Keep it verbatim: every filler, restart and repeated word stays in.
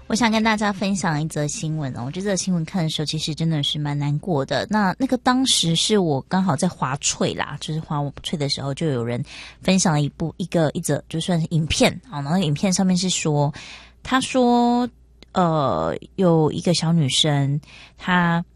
我想跟大家分享一则新闻哦，我觉得这则新闻看的时候其实真的是蛮难过的。那那个当时是我刚好在滑脆啦，就是滑脆的时候，就有人分享了一部一个一则就算是影片啊，然后影片上面是说，他说呃有一个小女生，她